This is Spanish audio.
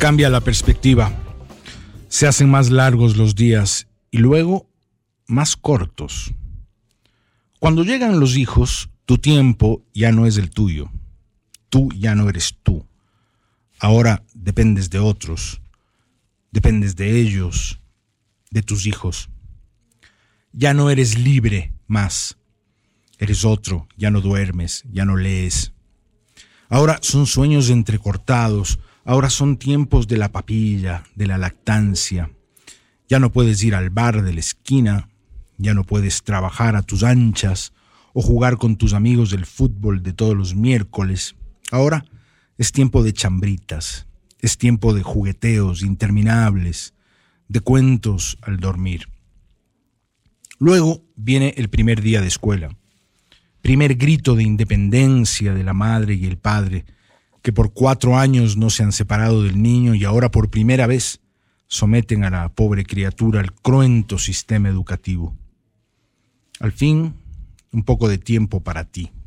Cambia la perspectiva. Se hacen más largos los días y luego más cortos. Cuando llegan los hijos, tu tiempo ya no es el tuyo. Tú ya no eres tú. Ahora dependes de otros. Dependes de ellos, de tus hijos. Ya no eres libre más. Eres otro, ya no duermes, ya no lees. Ahora son sueños entrecortados, ahora son tiempos de la papilla, de la lactancia. Ya no puedes ir al bar de la esquina, ya no puedes trabajar a tus anchas o jugar con tus amigos del fútbol de todos los miércoles. Ahora es tiempo de chambritas, es tiempo de jugueteos interminables, de cuentos al dormir. Luego viene el primer día de escuela, primer grito de independencia de la madre y el padre, que por 4 años no se han separado del niño y ahora por primera vez someten a la pobre criatura al cruento sistema educativo. Al fin, un poco de tiempo para ti.